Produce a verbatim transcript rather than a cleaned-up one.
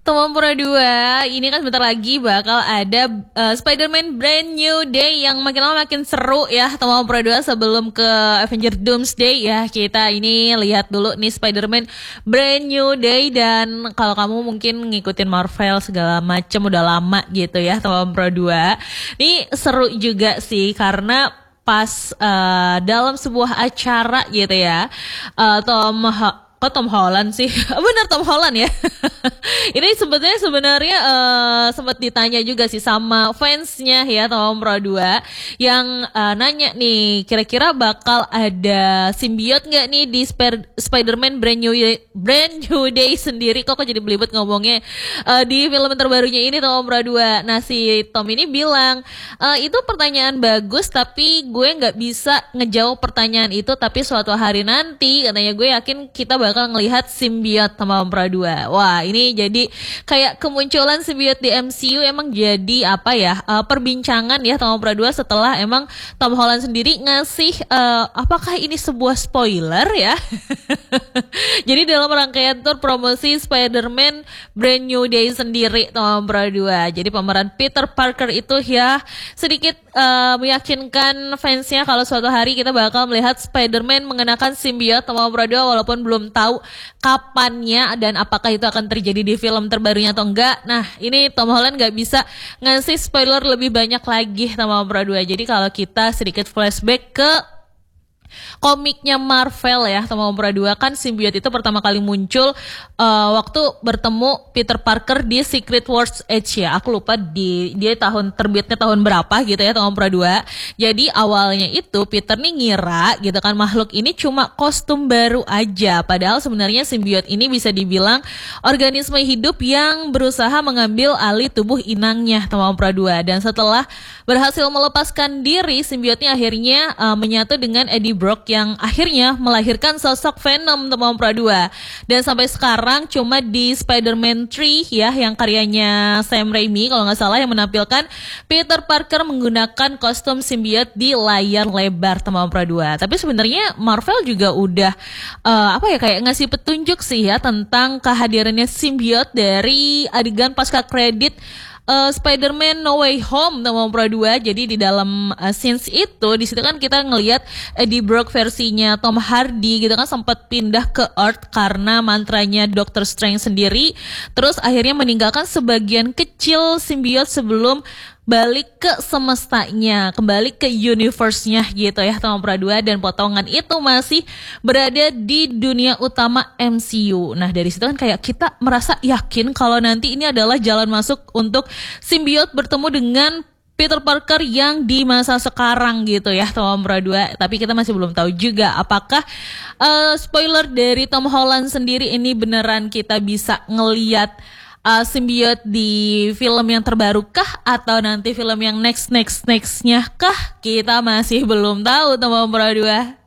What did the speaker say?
Tomorrow dua, ini kan sebentar lagi bakal ada uh, Spider-Man Brand New Day yang makin lama makin seru ya. Tomorrow dua sebelum ke Avengers Doomsday ya. Kita ini lihat dulu nih Spider-Man Brand New Day, dan kalau kamu mungkin ngikutin Marvel segala macem udah lama gitu ya, Tomorrow dua. Ini seru juga sih karena pas uh, dalam sebuah acara gitu ya, uh, Tom Ho- kok Tom Holland sih? Bener Tom Holland ya. Ini sebetulnya sebenarnya uh, sempat ditanya juga sih sama fansnya ya Tom Pro dua yang uh, nanya nih, kira-kira bakal ada simbiot nggak nih di Sp- Spider-Man Brand New Day, Brand New Day sendiri? Kok kok jadi belibet ngomongnya uh, di film terbarunya ini Tom Pro dua. Nah si Tom ini bilang uh, itu pertanyaan bagus, tapi gue nggak bisa ngejawab pertanyaan itu, tapi suatu hari nanti katanya gue yakin kita bakal bakal ngelihat simbiot sama Tom dua. Wah, ini jadi kayak kemunculan simbiot di M C U emang jadi apa ya? Uh, perbincangan ya Tom dua setelah emang Tom Holland sendiri ngasih uh, apakah ini sebuah spoiler ya? Jadi dalam rangkaian tour promosi Spider-Man Brand New Day sendiri Tom dua. Jadi pemeran Peter Parker itu ya sedikit uh, meyakinkan fansnya kalau suatu hari kita bakal melihat Spider-Man mengenakan simbiot Tom dua walaupun belum tahu tahu kapannya dan apakah itu akan terjadi di film terbarunya atau enggak. Nah ini Tom Holland gak bisa ngasih spoiler lebih banyak lagi sama Tom dua. Jadi kalau kita sedikit flashback ke komiknya Marvel ya, Tom dua kan simbiot itu pertama kali muncul uh, waktu bertemu Peter Parker di Secret Wars Edge ya. Aku lupa di dia tahun terbitnya tahun berapa gitu ya Tom dua. Jadi awalnya itu Peter nih ngira gitu kan makhluk ini cuma kostum baru aja, padahal sebenarnya simbiot ini bisa dibilang organisme hidup yang berusaha mengambil alih tubuh inangnya Tom dua. Dan setelah berhasil melepaskan diri, simbiotnya akhirnya uh, menyatu dengan Eddie Brock yang akhirnya melahirkan sosok Venom Tom dua. Dan sampai sekarang cuma di Spider-Man tiga ya yang karyanya Sam Raimi kalau nggak salah yang menampilkan Peter Parker menggunakan kostum simbiot di layar lebar Tom dua. Tapi sebenarnya Marvel juga udah uh, apa ya kayak ngasih petunjuk sih ya tentang kehadirannya simbiot dari adegan pasca kredit Uh, Spider-Man No Way Home Tom dua. Jadi di dalam uh, scenes itu di situ kan kita ngelihat Eddie Brock versinya Tom Hardy gitu kan sempat pindah ke Earth karena mantranya Doctor Strange sendiri, terus akhirnya meninggalkan sebagian kecil simbiot sebelum balik ke semestanya, kembali ke universe-nya gitu ya Tom dua, dan potongan itu masih berada di dunia utama M C U. Nah dari situ kan kayak kita merasa yakin kalau nanti ini adalah jalan masuk untuk simbiot bertemu dengan Peter Parker yang di masa sekarang gitu ya Tom dua. Tapi kita masih belum tahu juga apakah uh, spoiler dari Tom Holland sendiri ini beneran kita bisa ngeliat Uh, simbiot di film yang terbaru kah atau nanti film yang next next nextnya kah, kita masih belum tahu Tom dua.